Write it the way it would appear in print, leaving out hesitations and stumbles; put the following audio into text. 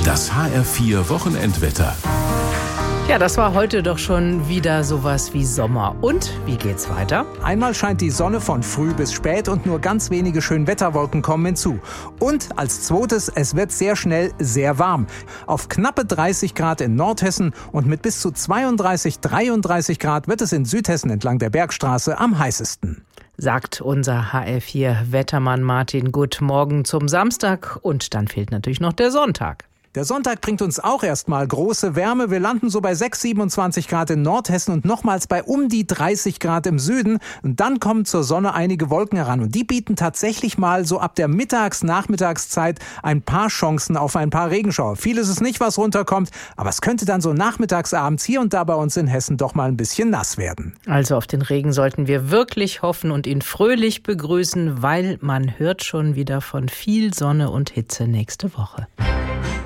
Das HR4 Wochenendwetter. Ja, das war heute doch schon wieder sowas wie Sommer. Und wie geht's weiter? Einmal scheint die Sonne von früh bis spät und nur ganz wenige Schönwetterwolken kommen hinzu. Und als zweites, es wird sehr schnell sehr warm. Auf knappe 30 Grad in Nordhessen und mit bis zu 32, 33 Grad wird es in Südhessen entlang der Bergstraße am heißesten. Sagt unser HR4-Wettermann Martin. Guten Morgen zum Samstag. Und dann fehlt natürlich noch der Sonntag. Der Sonntag bringt uns auch erstmal große Wärme. Wir landen so bei 27 Grad in Nordhessen und nochmals bei um die 30 Grad im Süden. Und dann kommen zur Sonne einige Wolken heran. Und die bieten tatsächlich mal so ab der Nachmittagszeit ein paar Chancen auf ein paar Regenschauer. Viel ist es nicht, was runterkommt, aber es könnte dann so nachmittagsabends hier und da bei uns in Hessen doch mal ein bisschen nass werden. Also auf den Regen sollten wir wirklich hoffen und ihn fröhlich begrüßen, weil man hört schon wieder von viel Sonne und Hitze nächste Woche.